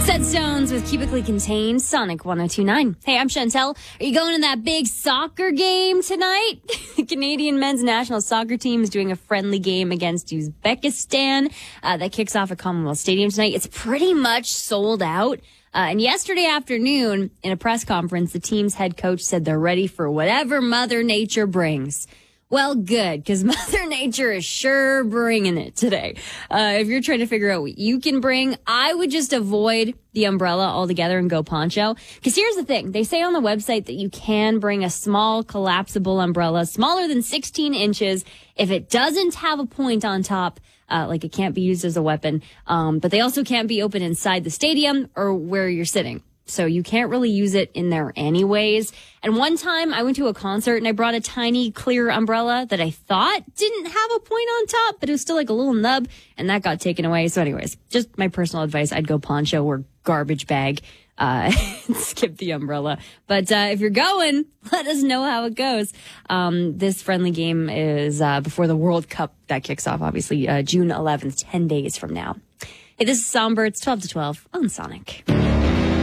Set Stones with Cubically Contained, Sonic 102.9. Hey, I'm Chantel. Are you going to that big soccer game tonight? The Canadian men's national soccer team is doing a friendly game against Uzbekistan. That kicks off at Commonwealth Stadium tonight. It's pretty much sold out. And yesterday afternoon, in a press conference, the team's head coach said they're ready for whatever Mother Nature brings. Well, good, because Mother Nature is sure bringing it today. If you're trying to figure out what you can bring, I would just avoid the umbrella altogether and go poncho. Because here's the thing. They say on the website that you can bring a small collapsible umbrella, smaller than 16 inches, if it doesn't have a point on top. Like it can't be used as a weapon. But they also can't be open inside the stadium or where you're sitting. So you can't really use it in there anyways. And one time I went to a concert and I brought a tiny clear umbrella that I thought didn't have a point on top, but it was still like a little nub, and that got taken away. So anyways, just my personal advice, I'd go poncho or garbage bag, skip the umbrella. But if you're going, let us know how it goes. This friendly game is before the World Cup that kicks off, obviously, June 11th, 10 days from now. Hey, this is Somber. It's 12 to 12 on Sonic.